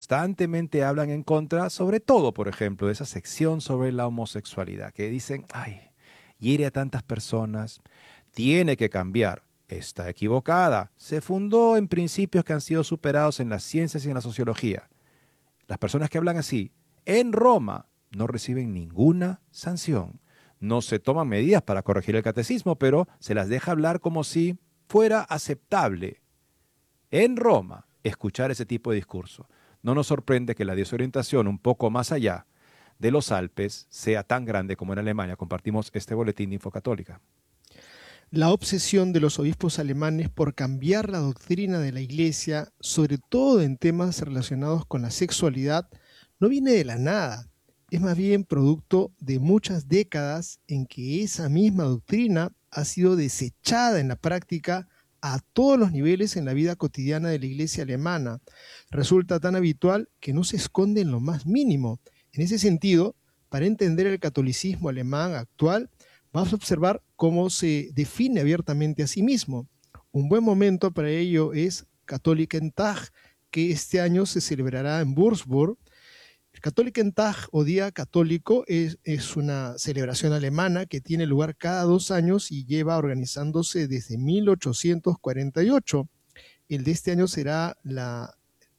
constantemente hablan en contra, sobre todo, por ejemplo, de esa sección sobre la homosexualidad, que dicen, ay, hiere a tantas personas, tiene que cambiar. Está equivocada. Se fundó en principios que han sido superados en las ciencias y en la sociología. Las personas que hablan así en Roma no reciben ninguna sanción. No se toman medidas para corregir el catecismo, pero se las deja hablar como si fuera aceptable en Roma escuchar ese tipo de discurso. No nos sorprende que la desorientación un poco más allá de los Alpes sea tan grande como en Alemania. Compartimos este boletín de Infocatólica. La obsesión de los obispos alemanes por cambiar la doctrina de la Iglesia, sobre todo en temas relacionados con la sexualidad, no viene de la nada. Es más bien producto de muchas décadas en que esa misma doctrina ha sido desechada en la práctica a todos los niveles en la vida cotidiana de la Iglesia alemana. Resulta tan habitual que no se esconde en lo más mínimo. En ese sentido, para entender el catolicismo alemán actual, vamos a observar cómo se define abiertamente a sí mismo. Un buen momento para ello es Katholikentag, que este año se celebrará en Würzburg. El Katholikentag o Día Católico es una celebración alemana que tiene lugar cada 2 años y lleva organizándose desde 1848. El de este año será la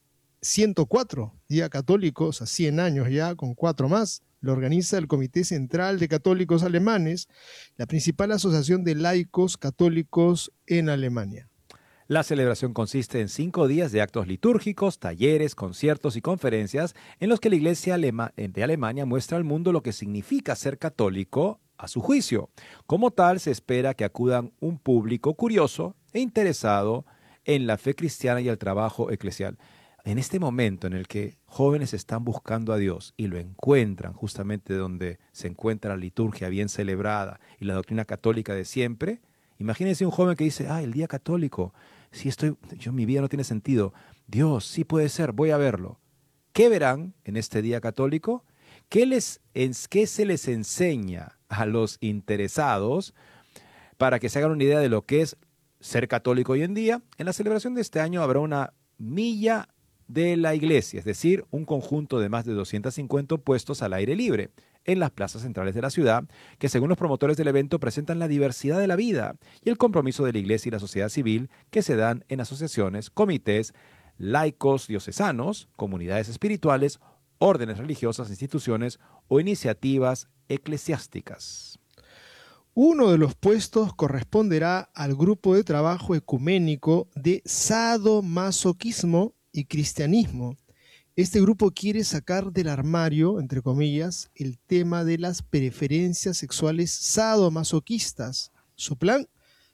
104 Día Católico, o sea, 100 años ya, con 4 más. Lo organiza el Comité Central de Católicos Alemanes, la principal asociación de laicos católicos en Alemania. La celebración consiste en 5 días de actos litúrgicos, talleres, conciertos y conferencias en los que la Iglesia de Alemania muestra al mundo lo que significa ser católico a su juicio. Como tal, se espera que acudan un público curioso e interesado en la fe cristiana y el trabajo eclesial. En este momento en el que jóvenes están buscando a Dios y lo encuentran justamente donde se encuentra la liturgia bien celebrada y la doctrina católica de siempre, imagínense un joven que dice, el día católico, mi vida no tiene sentido. Dios, sí puede ser, voy a verlo. ¿Qué verán en este día católico? ¿Qué se les enseña a los interesados para que se hagan una idea de lo que es ser católico hoy en día? En la celebración de este año habrá una milla de la iglesia, es decir, un conjunto de más de 250 puestos al aire libre en las plazas centrales de la ciudad, que según los promotores del evento presentan la diversidad de la vida y el compromiso de la iglesia y la sociedad civil que se dan en asociaciones, comités, laicos diocesanos, comunidades espirituales, órdenes religiosas, instituciones o iniciativas eclesiásticas. Uno de los puestos corresponderá al grupo de trabajo ecuménico de sadomasoquismo y cristianismo. Este grupo quiere sacar del armario, entre comillas, el tema de las preferencias sexuales sadomasoquistas. Su plan,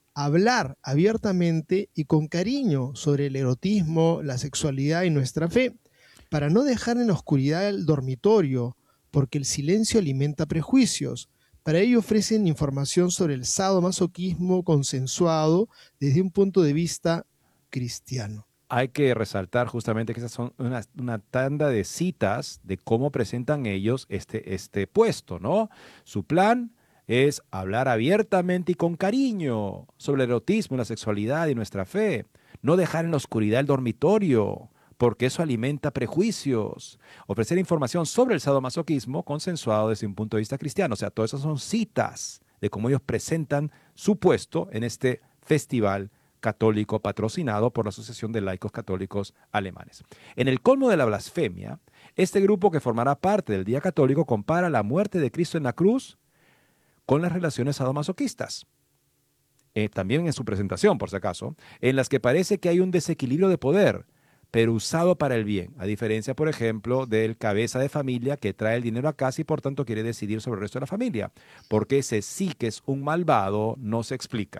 hablar abiertamente y con cariño sobre el erotismo, la sexualidad y nuestra fe, para no dejar en la oscuridad el dormitorio, porque el silencio alimenta prejuicios. Para ello ofrecen información sobre el sadomasoquismo consensuado desde un punto de vista cristiano. Hay que resaltar justamente que esas son una tanda de citas de cómo presentan ellos este puesto, ¿no? Su plan es hablar abiertamente y con cariño sobre el erotismo, la sexualidad y nuestra fe. No dejar en la oscuridad el dormitorio, porque eso alimenta prejuicios. Ofrecer información sobre el sadomasoquismo consensuado desde un punto de vista cristiano. O sea, todas esas son citas de cómo ellos presentan su puesto en este festival católico patrocinado por la Asociación de Laicos Católicos Alemanes. En el colmo de la blasfemia, este grupo que formará parte del Día Católico compara la muerte de Cristo en la cruz con las relaciones sadomasoquistas. También en su presentación, por si acaso, en las que parece que hay un desequilibrio de poder, pero usado para el bien, a diferencia, por ejemplo, del cabeza de familia que trae el dinero a casa y por tanto quiere decidir sobre el resto de la familia. Porque ese sí que es un malvado, no se explican.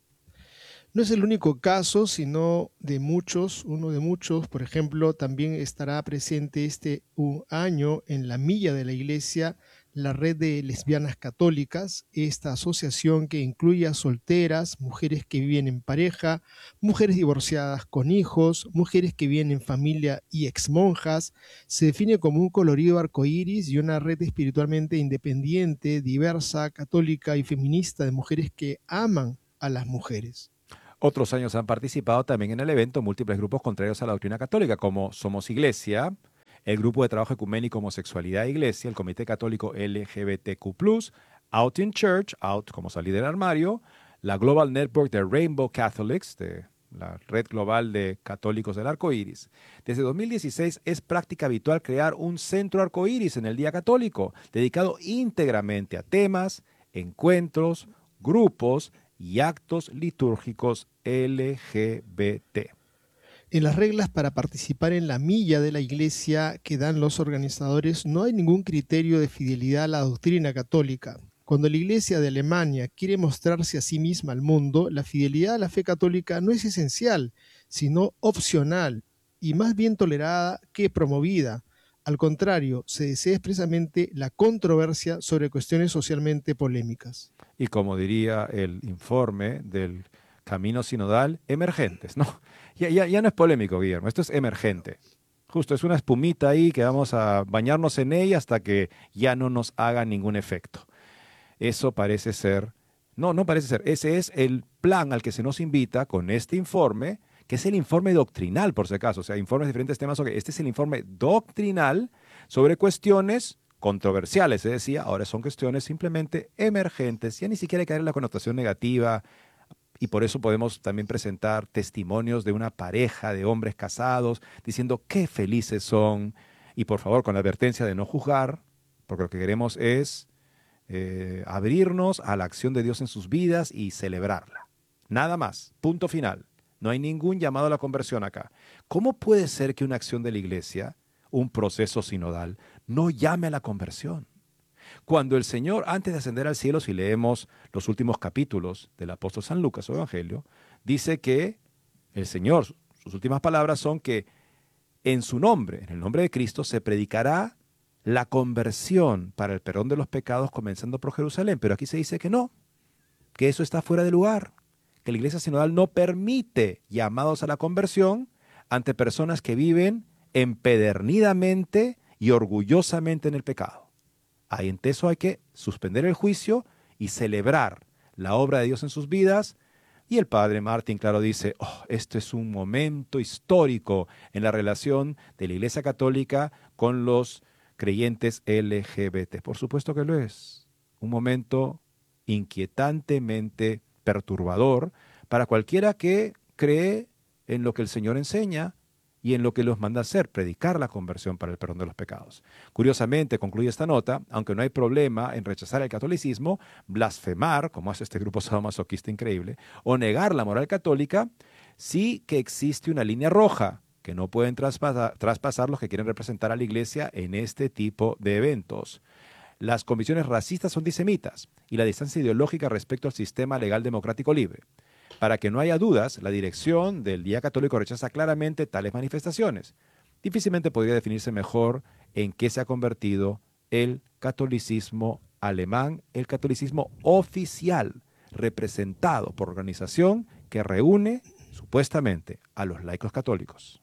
No es el único caso, sino de muchos, uno de muchos. Por ejemplo, también estará presente este año en la milla de la iglesia la red de lesbianas católicas, esta asociación que incluye a solteras, mujeres que viven en pareja, mujeres divorciadas con hijos, mujeres que viven en familia y exmonjas. Se define como un colorido arcoíris y una red espiritualmente independiente, diversa, católica y feminista de mujeres que aman a las mujeres. Otros años han participado también en el evento múltiples grupos contrarios a la doctrina católica, como Somos Iglesia, el Grupo de Trabajo Ecuménico Homosexualidad e Iglesia, el Comité Católico LGBTQ+, Out in Church, Out como salir del armario, la Global Network de Rainbow Catholics, de la red global de católicos del arco iris. Desde 2016 es práctica habitual crear un centro arco iris en el Día Católico, dedicado íntegramente a temas, encuentros, grupos y actos litúrgicos LGBT. En las reglas para participar en la milla de la Iglesia que dan los organizadores no hay ningún criterio de fidelidad a la doctrina católica. Cuando la Iglesia de Alemania quiere mostrarse a sí misma al mundo, la fidelidad a la fe católica no es esencial, sino opcional y más bien tolerada que promovida. Al contrario, se desea expresamente la controversia sobre cuestiones socialmente polémicas. Y como diría el informe del Camino Sinodal, emergentes, ¿no? Ya no es polémico, Guillermo, esto es emergente. Justo, es una espumita ahí que vamos a bañarnos en ella hasta que ya no nos haga ningún efecto. Eso parece ser, no parece ser, ese es el plan al que se nos invita con este informe, que es el informe doctrinal, por si acaso, o sea, informes de diferentes temas. Este es el informe doctrinal sobre cuestiones controversiales, se decía, ahora son cuestiones simplemente emergentes, ya ni siquiera hay que darle la connotación negativa, y por eso podemos también presentar testimonios de una pareja de hombres casados diciendo qué felices son, y por favor con la advertencia de no juzgar, porque lo que queremos es abrirnos a la acción de Dios en sus vidas y celebrarla. Nada más, punto final. No hay ningún llamado a la conversión acá. ¿Cómo puede ser que una acción de la iglesia, un proceso sinodal, no llame a la conversión? Cuando el Señor, antes de ascender al cielo, si leemos los últimos capítulos del apóstol San Lucas, su evangelio, dice que el Señor, sus últimas palabras son que en su nombre, en el nombre de Cristo, se predicará la conversión para el perdón de los pecados comenzando por Jerusalén. Pero aquí se dice que no, que eso está fuera de lugar, que la iglesia sinodal no permite llamados a la conversión ante personas que viven empedernidamente y orgullosamente en el pecado. Ahí en eso hay que suspender el juicio y celebrar la obra de Dios en sus vidas. Y el padre Martín, claro, dice, esto es un momento histórico en la relación de la Iglesia Católica con los creyentes LGBT. Por supuesto que lo es. Un momento inquietantemente perturbador para cualquiera que cree en lo que el Señor enseña y en lo que los manda hacer, predicar la conversión para el perdón de los pecados. Curiosamente, concluye esta nota, aunque no hay problema en rechazar el catolicismo, blasfemar, como hace este grupo sadomasoquista increíble, o negar la moral católica, sí que existe una línea roja que no pueden traspasar los que quieren representar a la iglesia en este tipo de eventos. Las convicciones racistas son antisemitas y la distancia ideológica respecto al sistema legal democrático libre. Para que no haya dudas, la dirección del Día Católico rechaza claramente tales manifestaciones. Difícilmente podría definirse mejor en qué se ha convertido el catolicismo alemán, el catolicismo oficial, representado por organización que reúne supuestamente a los laicos católicos.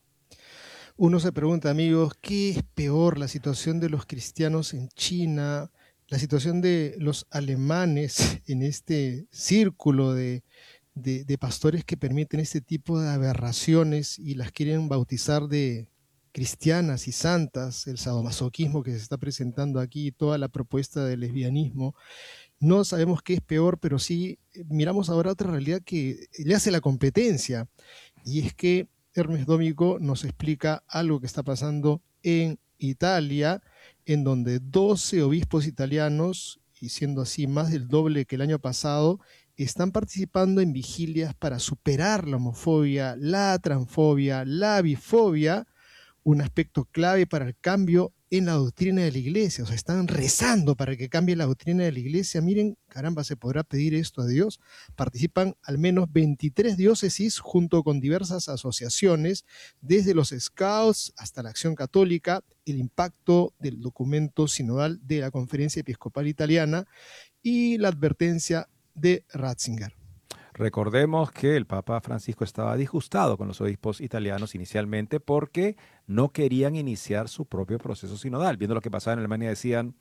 Uno se pregunta, amigos, ¿qué es peor, la situación de los cristianos en China, la situación de los alemanes en este círculo de pastores que permiten este tipo de aberraciones y las quieren bautizar de cristianas y santas, el sadomasoquismo que se está presentando aquí, toda la propuesta del lesbianismo? No sabemos qué es peor, pero sí miramos ahora otra realidad que le hace la competencia, y es que Hermes Dómico nos explica algo que está pasando en Italia, en donde 12 obispos italianos, y siendo así más del doble que el año pasado, están participando en vigilias para superar la homofobia, la transfobia, la bifobia, un aspecto clave para el cambio en la doctrina de la iglesia. O sea, están rezando para que cambie la doctrina de la iglesia. Miren, caramba, ¿se podrá pedir esto a Dios? Participan al menos 23 diócesis junto con diversas asociaciones, desde los Scouts hasta la Acción Católica, el impacto del documento sinodal de la Conferencia Episcopal Italiana y la advertencia de Ratzinger. Recordemos que el Papa Francisco estaba disgustado con los obispos italianos inicialmente porque no querían iniciar su propio proceso sinodal. Viendo lo que pasaba en Alemania decían,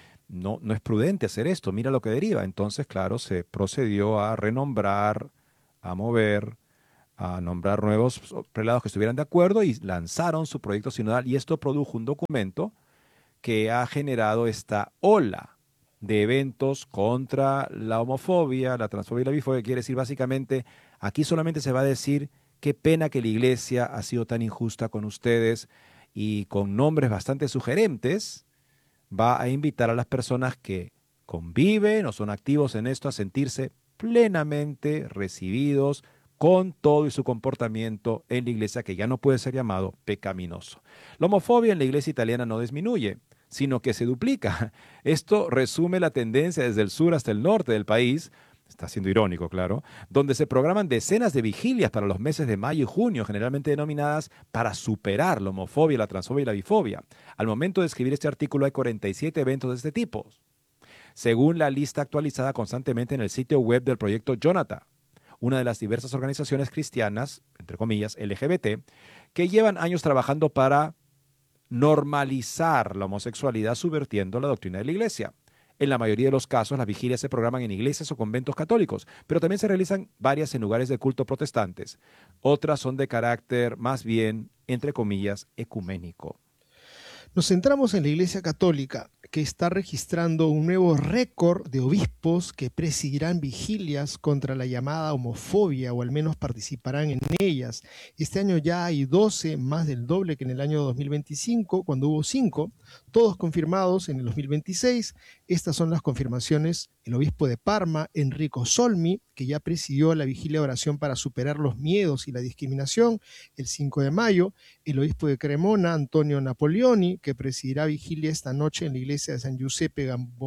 no es prudente hacer esto, mira lo que deriva. Entonces, claro, se procedió a renombrar, a mover a nombrar nuevos prelados que estuvieran de acuerdo y lanzaron su proyecto sinodal y esto produjo un documento que ha generado esta ola de eventos contra la homofobia, la transfobia y la bifobia. Quiere decir básicamente, aquí solamente se va a decir qué pena que la iglesia ha sido tan injusta con ustedes y con nombres bastante sugerentes va a invitar a las personas que conviven o son activos en esto a sentirse plenamente recibidos con todo y su comportamiento en la iglesia que ya no puede ser llamado pecaminoso. La homofobia en la iglesia italiana no disminuye, sino que se duplica. Esto resume la tendencia desde el sur hasta el norte del país, está siendo irónico, claro, donde se programan decenas de vigilias para los meses de mayo y junio, generalmente denominadas para superar la homofobia, la transfobia y la bifobia. Al momento de escribir este artículo hay 47 eventos de este tipo, según la lista actualizada constantemente en el sitio web del proyecto Jonathan, una de las diversas organizaciones cristianas, entre comillas, LGBT, que llevan años trabajando para normalizar la homosexualidad subvirtiendo la doctrina de la iglesia. En la mayoría de los casos, las vigilias se programan en iglesias o conventos católicos, pero también se realizan varias en lugares de culto protestantes. Otras son de carácter más bien, entre comillas, ecuménico. Nos centramos en la Iglesia Católica, que está registrando un nuevo récord de obispos que presidirán vigilias contra la llamada homofobia, o al menos participarán en ellas. Este año ya hay 12, más del doble que en el año 2025, cuando hubo 5, todos confirmados en el 2026. Estas son las confirmaciones: el obispo de Parma, Enrico Solmi, que ya presidió la vigilia de oración para superar los miedos y la discriminación el 5 de mayo, el obispo de Cremona, Antonio Napoleoni, que presidirá vigilia esta noche en la iglesia de San Giuseppe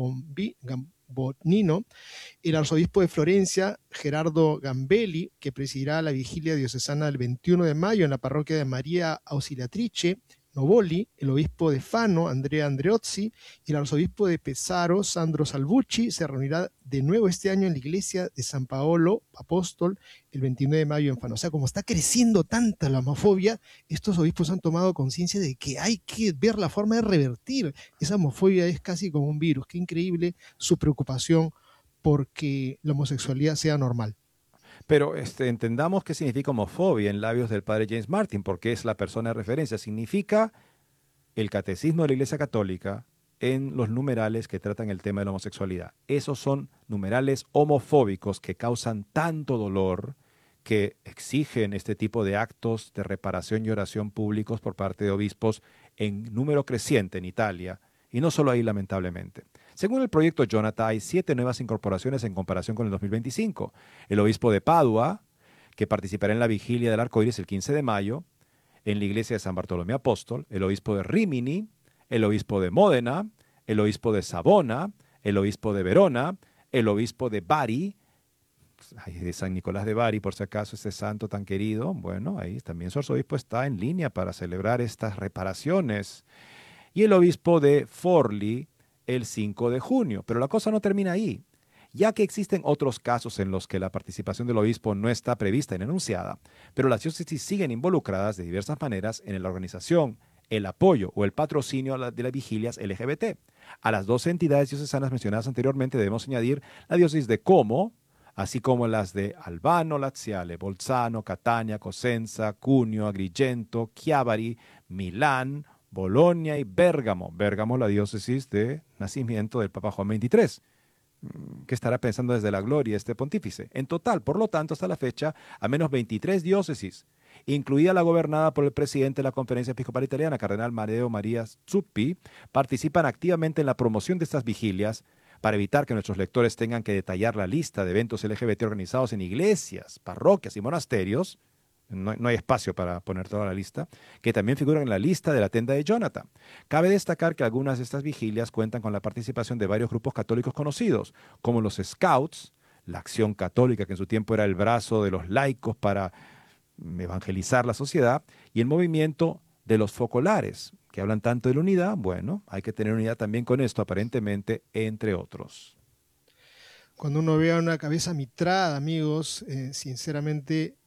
Gambonino, el arzobispo de Florencia, Gerardo Gambelli, que presidirá la vigilia diocesana del 21 de mayo en la parroquia de María Ausiliatrice Novoli, el obispo de Fano, Andrea Andreozzi, y el arzobispo de Pesaro, Sandro Salvucci, se reunirá de nuevo este año en la iglesia de San Paolo Apóstol el 29 de mayo en Fano. O sea, como está creciendo tanta la homofobia, estos obispos han tomado conciencia de que hay que ver la forma de revertir esa homofobia. Es casi como un virus. Qué increíble su preocupación porque la homosexualidad sea normal. Pero entendamos qué significa homofobia en labios del padre James Martin, porque es la persona de referencia. Significa el catecismo de la Iglesia Católica en los numerales que tratan el tema de la homosexualidad. Esos son numerales homofóbicos que causan tanto dolor, que exigen este tipo de actos de reparación y oración públicos por parte de obispos en número creciente en Italia, y no solo ahí, lamentablemente. Según el proyecto Jonathan, hay 7 nuevas incorporaciones en comparación con el 2025. El obispo de Padua, que participará en la vigilia del arco iris el 15 de mayo, en la iglesia de San Bartolomé Apóstol, el obispo de Rímini, el obispo de Módena, el obispo de Savona, el obispo de Verona, el obispo de Bari, de San Nicolás de Bari, por si acaso, este santo tan querido. Bueno, ahí también su arzobispo está en línea para celebrar estas reparaciones. Y el obispo de Forli el 5 de junio. Pero la cosa no termina ahí, ya que existen otros casos en los que la participación del obispo no está prevista y enunciada, pero las diócesis siguen involucradas de diversas maneras en la organización, el apoyo o el patrocinio de las vigilias LGBT. A las 2 entidades diocesanas mencionadas anteriormente debemos añadir la diócesis de Como, así como las de Albano, Laziale, Bolzano, Catania, Cosenza, Cuneo, Agrigento, Chiavari, Milán, Bolonia y Bérgamo. Bérgamo, la diócesis de nacimiento del Papa Juan XXIII. ¿Qué estará pensando desde la gloria este pontífice? En total, por lo tanto, hasta la fecha, al menos 23 diócesis, incluida la gobernada por el presidente de la Conferencia Episcopal Italiana, Cardenal Mario María Zuppi, participan activamente en la promoción de estas vigilias para evitar que nuestros lectores tengan que detallar la lista de eventos LGBT organizados en iglesias, parroquias y monasterios. No hay espacio para poner toda la lista, que también figuran en la lista de la tenda de Jonathan. Cabe destacar que algunas de estas vigilias cuentan con la participación de varios grupos católicos conocidos, como los Scouts, la Acción Católica, que en su tiempo era el brazo de los laicos para evangelizar la sociedad, y el movimiento de los focolares, que hablan tanto de la unidad. Bueno, hay que tener unidad también con esto, aparentemente, entre otros. Cuando uno ve a una cabeza mitrada, amigos, sinceramente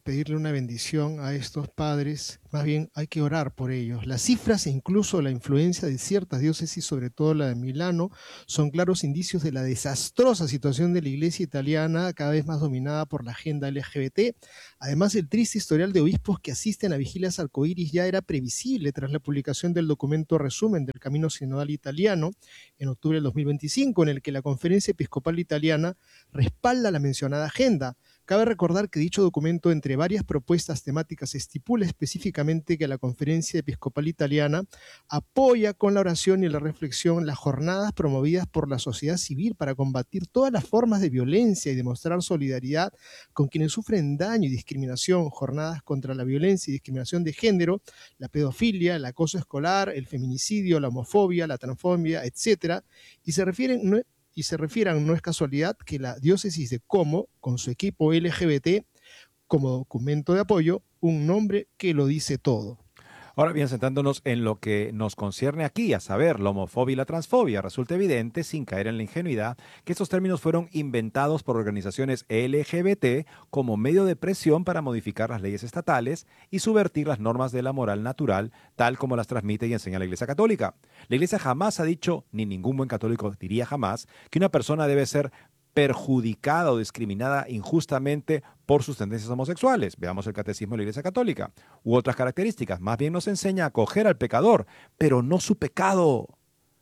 pedirle una bendición a estos padres, más bien hay que orar por ellos. Las cifras e incluso la influencia de ciertas diócesis, sobre todo la de Milano, son claros indicios de la desastrosa situación de la iglesia italiana, cada vez más dominada por la agenda LGBT. Además, el triste historial de obispos que asisten a vigilias arcoíris ya era previsible tras la publicación del documento resumen del Camino Sinodal Italiano en octubre del 2025, en el que la Conferencia Episcopal Italiana respalda la mencionada agenda. Cabe recordar que dicho documento, entre varias propuestas temáticas, estipula específicamente que la Conferencia Episcopal Italiana apoya con la oración y la reflexión las jornadas promovidas por la sociedad civil para combatir todas las formas de violencia y demostrar solidaridad con quienes sufren daño y discriminación, jornadas contra la violencia y discriminación de género, la pedofilia, el acoso escolar, el feminicidio, la homofobia, la transfobia, etc. Y se refieran, no es casualidad, que la diócesis de Como, con su equipo LGBT, como documento de apoyo, un nombre que lo dice todo. Ahora bien, centrándonos en lo que nos concierne aquí, a saber, la homofobia y la transfobia, resulta evidente, sin caer en la ingenuidad, que estos términos fueron inventados por organizaciones LGBT como medio de presión para modificar las leyes estatales y subvertir las normas de la moral natural, tal como las transmite y enseña la Iglesia Católica. La Iglesia jamás ha dicho, ni ningún buen católico diría jamás, que una persona debe ser perjudicada o discriminada injustamente por sus tendencias homosexuales. Veamos el Catecismo de la Iglesia Católica. U otras características. Más bien nos enseña a acoger al pecador, pero no su pecado.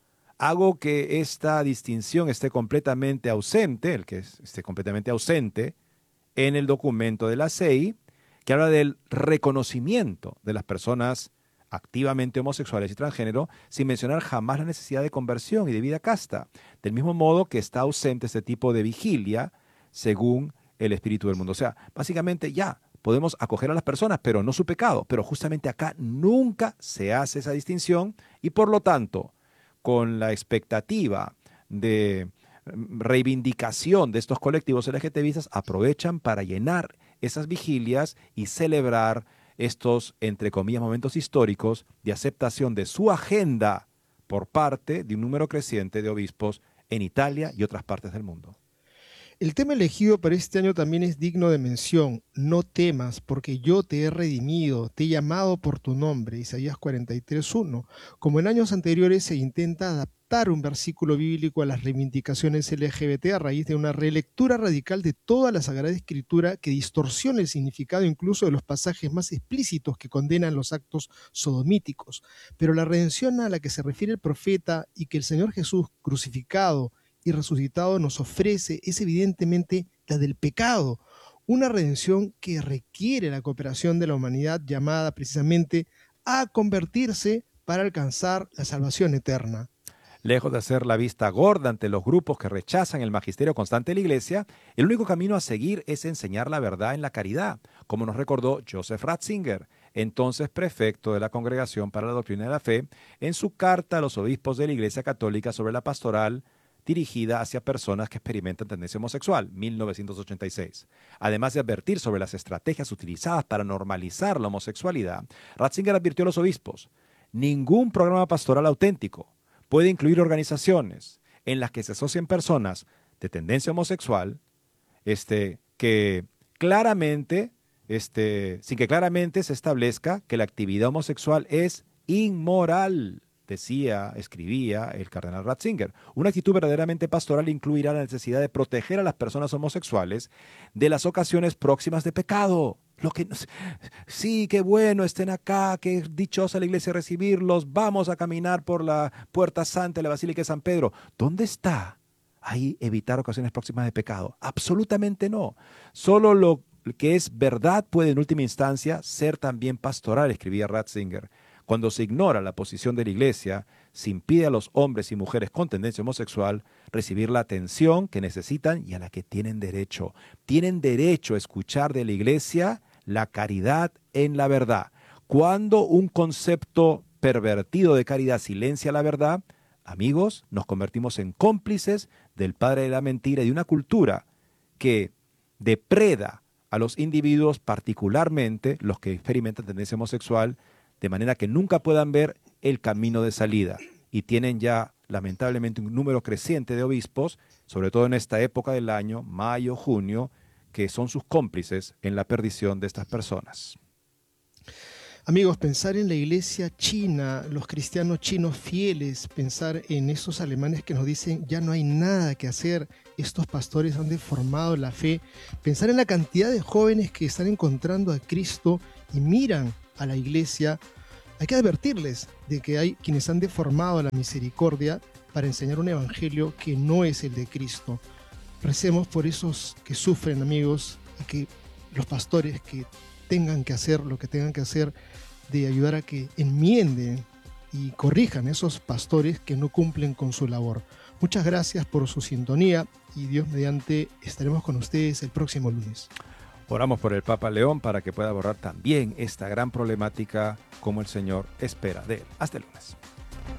Hago que esta distinción esté completamente ausente, esté completamente ausente en el documento de la CEI, que habla del reconocimiento de las personas activamente homosexuales y transgénero, sin mencionar jamás la necesidad de conversión y de vida casta, del mismo modo que está ausente este tipo de vigilia según el espíritu del mundo. O sea, básicamente ya podemos acoger a las personas, pero no su pecado. Pero justamente acá nunca se hace esa distinción y por lo tanto, con la expectativa de reivindicación de estos colectivos LGTBistas, aprovechan para llenar esas vigilias y celebrar estos, entre comillas, momentos históricos de aceptación de su agenda por parte de un número creciente de obispos en Italia y otras partes del mundo. El tema elegido para este año también es digno de mención. No temas, porque yo te he redimido, te he llamado por tu nombre, Isaías 43:1. Como en años anteriores, se intenta adaptar un versículo bíblico a las reivindicaciones LGBT a raíz de una relectura radical de toda la Sagrada Escritura que distorsiona el significado incluso de los pasajes más explícitos que condenan los actos sodomíticos. Pero la redención a la que se refiere el profeta y que el Señor Jesús crucificado y resucitado nos ofrece es evidentemente la del pecado, una redención que requiere la cooperación de la humanidad llamada precisamente a convertirse para alcanzar la salvación eterna. Lejos de hacer la vista gorda ante los grupos que rechazan el magisterio constante de la Iglesia, el único camino a seguir es enseñar la verdad en la caridad, como nos recordó Joseph Ratzinger, entonces prefecto de la Congregación para la Doctrina de la Fe, en su carta a los obispos de la Iglesia Católica sobre la pastoral dirigida hacia personas que experimentan tendencia homosexual, 1986. Además de advertir sobre las estrategias utilizadas para normalizar la homosexualidad, Ratzinger advirtió a los obispos: ningún programa pastoral auténtico puede incluir organizaciones en las que se asocien personas de tendencia homosexual, que claramente, sin que claramente se establezca que la actividad homosexual es inmoral. Escribía el cardenal Ratzinger. Una actitud verdaderamente pastoral incluirá la necesidad de proteger a las personas homosexuales de las ocasiones próximas de pecado. Sí, qué bueno, estén acá, qué dichosa la iglesia recibirlos, vamos a caminar por la puerta santa de la Basílica de San Pedro. ¿Dónde está ahí evitar ocasiones próximas de pecado? Absolutamente no. Solo lo que es verdad puede en última instancia ser también pastoral, escribía Ratzinger. Cuando se ignora la posición de la Iglesia, se impide a los hombres y mujeres con tendencia homosexual recibir la atención que necesitan y a la que tienen derecho. Tienen derecho a escuchar de la Iglesia la caridad en la verdad. Cuando un concepto pervertido de caridad silencia la verdad, amigos, nos convertimos en cómplices del padre de la mentira y de una cultura que depreda a los individuos, particularmente los que experimentan tendencia homosexual, de manera que nunca puedan ver el camino de salida. Y tienen ya, lamentablemente, un número creciente de obispos, sobre todo en esta época del año, mayo, junio, que son sus cómplices en la perdición de estas personas. Amigos, pensar en la iglesia china, los cristianos chinos fieles, pensar en esos alemanes que nos dicen ya no hay nada que hacer, estos pastores han deformado la fe, pensar en la cantidad de jóvenes que están encontrando a Cristo y miran a la iglesia. Hay que advertirles de que hay quienes han deformado la misericordia para enseñar un evangelio que no es el de Cristo. Recemos por esos que sufren, amigos, y que los pastores que tengan que hacer lo que tengan que hacer, de ayudar a que enmienden y corrijan esos pastores que no cumplen con su labor. Muchas gracias por su sintonía y Dios mediante estaremos con ustedes el próximo lunes. Oramos por el Papa León para que pueda abordar también esta gran problemática como el Señor espera de él. Hasta el lunes.